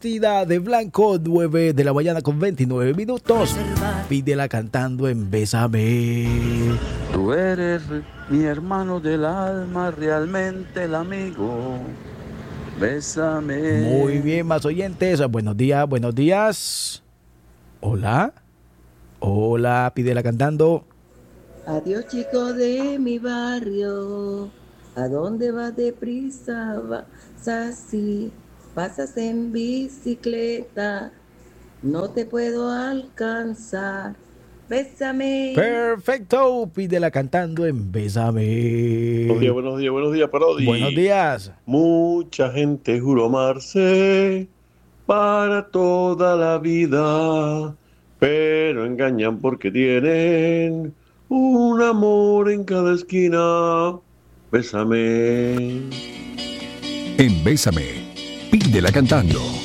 Vestida de blanco, 9 de la mañana con 29 minutos. Pídela cantando en Bésame. Tú eres mi hermano del alma, realmente el amigo. Bésame. Muy bien, más oyentes. Buenos días, buenos días. Hola. Hola, pídela cantando. Adiós, chico de mi barrio. ¿A dónde vas deprisa? Vas así. Pasas en bicicleta. No te puedo alcanzar. Bésame. Perfecto, pídela cantando en Bésame. Buenos días, Parodi. Buenos días. Mucha gente juró amarse para toda la vida, pero engañan porque tienen un amor en cada esquina. Bésame. En Bésame, pídela cantando.